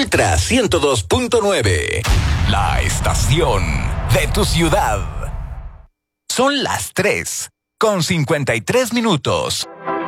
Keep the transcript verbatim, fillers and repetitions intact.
Petra ciento dos punto nueve. La estación de tu ciudad. Son las tres con cincuenta y tres minutos.